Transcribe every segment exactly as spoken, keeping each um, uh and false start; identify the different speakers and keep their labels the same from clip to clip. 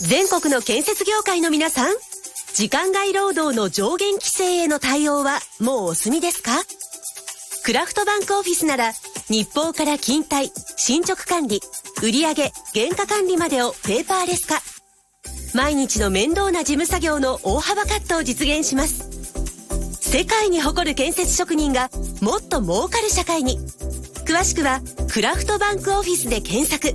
Speaker 1: 全国の建設業界の皆さん、時間外労働の上限規制への対応はもうお済みですか？クラフトバンクオフィスなら、日報から勤怠、進捗管理、売上、原価管理までをペーパーレス化。毎日の面倒な事務作業の大幅カットを実現します。世界に誇る建設職人がもっと儲かる社会に。詳しくはクラフトバンクオフィスで検索。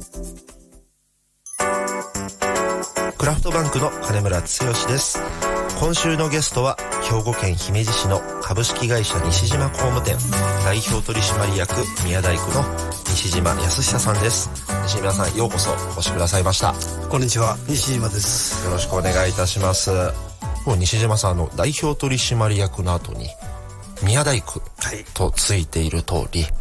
Speaker 2: クラフトバンクの金村剛です。今週のゲストは兵庫県姫路市の株式会社西島工務店代表取締役宮大工の西島康久さんです。西島さん、ようこそお越しくださいました。
Speaker 3: こんにちは、西島です。
Speaker 2: よろしくお願いいたします。もう西島さんの代表取締役の後に宮大工とついている通り、はい、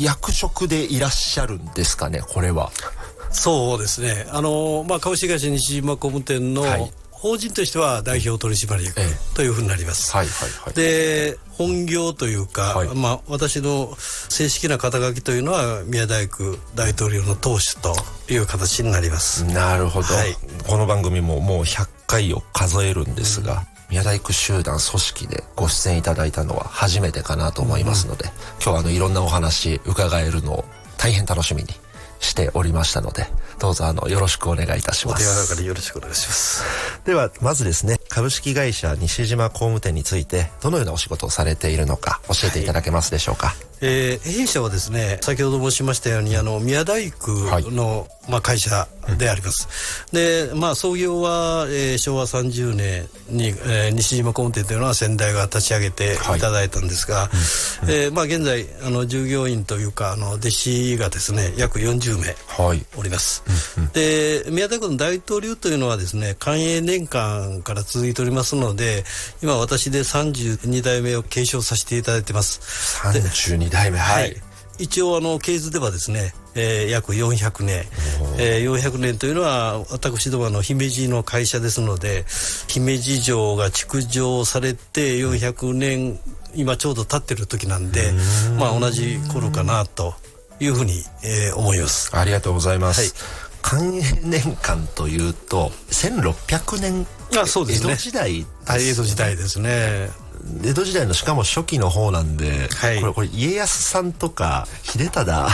Speaker 2: 役職でいらっしゃるんですかね、これは。
Speaker 3: そうですね、あの、まあ、株式会社西島工務店の、はい、法人としては代表取締役というふうになります、ええ、はいはいはい、で本業というか、はい、まあ、私の正式な肩書きというのは宮大工大統領の当主という形になります。
Speaker 2: なるほど、はい、この番組ももうひゃっかいを数えるんですが、うん、宮大工集団組織でご出演いただいたのは初めてかなと思いますので、うん、今日はあのいろんなお話伺えるのを大変楽しみにしておりましたので、どうぞあのよろしくお願いいたします。
Speaker 3: お手柔らかによろしくお願いします。
Speaker 2: ではまずですね、株式会社西島工務店についてどのようなお仕事をされているのか教えていただけますでしょうか。はい、
Speaker 3: えー、弊社はですね、先ほど申しましたようにあの宮大工の、はい、まあ、会社であります。うん、で、まあ、創業は、えー、しょうわさんじゅうねんに、えー、西島工務店というのは先代が立ち上げていただいたんですが、はい、うん、えー、まあ、現在あの従業員というかあの弟子がですね約よんじゅうめいおります。はい、うんうん、で宮大工の大統領というのはですね寛永年間から続いておりますので、今私でさんじゅうにだいめを継承させていただいてます。
Speaker 2: さんじゅうにだいめ、はい、はい、
Speaker 3: 一応あの系図ではですね、えー、約よんひゃくねん、えー、よんひゃくねんというのは私どもの姫路の会社ですので、姫路城が築城されてよんひゃくねん今ちょうど経ってる時なんで、まあ同じ頃かなというふうに、えー、思います。
Speaker 2: ありがとうございます。はい、寛永年間というとせんろっぴゃくねん、
Speaker 3: あ、そうですね、
Speaker 2: 江戸時代ですね。
Speaker 3: はい、江戸時代ですね。
Speaker 2: 江戸時代のしかも初期の方なんで、はい、これこれ家康さんとか秀忠、はい、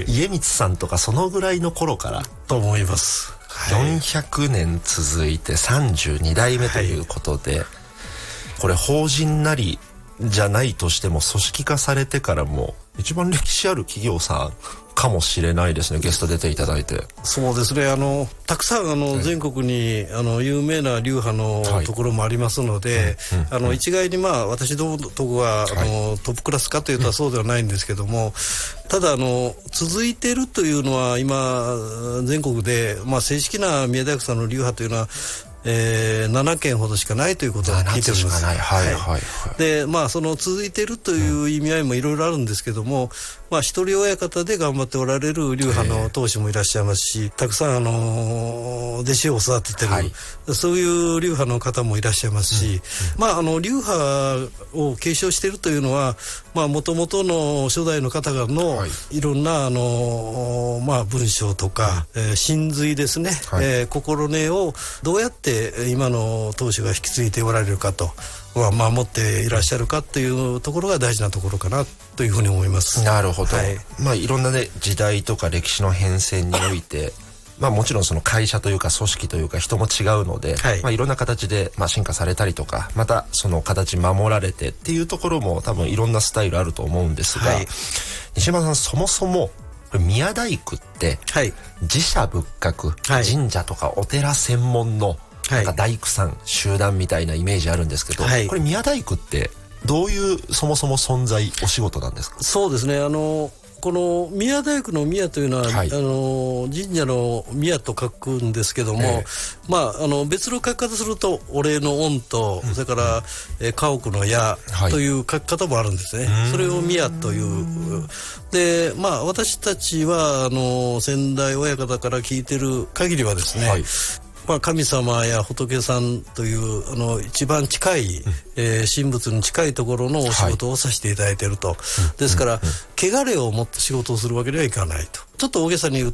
Speaker 2: 家光さんとかそのぐらいの頃から
Speaker 3: と思います。
Speaker 2: はい、よんひゃくねん続いてさんじゅうにだいめということで、はい、これ法人なりじゃないとしても組織化されてからも一番歴史ある企業さんかもしれないですね。ゲスト出ていただいて。
Speaker 3: そうですね、あのたくさんあの、はい、全国にあの有名な流派のところもありますので、はい、あの一概にまあ私どものとこは、はい、あのトップクラスかというとそうではないんですけども、ただあの続いているというのは今全国で、まあ、正式な宮大工さんの流派というのはえー、ななけんほどしかないということを聞いております。はいはいはい。で、まあその続いているという意味合いもいろいろあるんですけども、まあ一人親方で頑張っておられる流派の当主もいらっしゃいますし、たくさんあの弟子を育ててる、はい、そういう流派の方もいらっしゃいますし、うんうん、まああの流派を継承しているというのは、まあ元々の初代の方々の、はい、いろんなあのまあ文章とか、うん、えー、真髄ですね、はい、えー、心根をどうやって今の当主が引き継いでおられるかと、守っていらっしゃるかというところが大事なところかなというふうに思います。
Speaker 2: なるほど、はい、まあいろんなね時代とか歴史の変遷においてまあもちろんその会社というか組織というか人も違うので、はい、まあいろんな形でまあ進化されたりとか、またその形守られてっていうところも多分いろんなスタイルあると思うんですが、はい、西島さん、そもそも宮大工って、はい、寺社仏閣、はい、神社とかお寺専門のなんか大工さん集団みたいなイメージあるんですけど、はい、これ宮大工ってどういうそもそも存在お仕事なんですか？
Speaker 3: そうですね、あのこの宮大工の宮というのは、はい、あの神社の宮と書くんですけども、えー、まああの別の書き方するとお礼の恩と、うん、それから、うん、え家屋の家という書き方もあるんですね。はい、それを宮というで、まあ私たちはあの先代親方から聞いてる限りはですね、はい、まあ、神様や仏さんというあの一番近い、うん、えー、神仏に近いところのお仕事をさせていただいていると、はい、ですから、うんうん、汚れを持って仕事をするわけにはいかないと。ちょっと大げさに言う